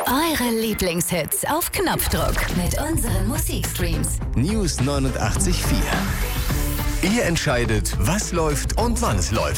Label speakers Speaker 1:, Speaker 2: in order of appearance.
Speaker 1: Eure Lieblingshits auf Knopfdruck mit unseren Musikstreams.
Speaker 2: News 89.4. Ihr entscheidet, was läuft und wann es läuft.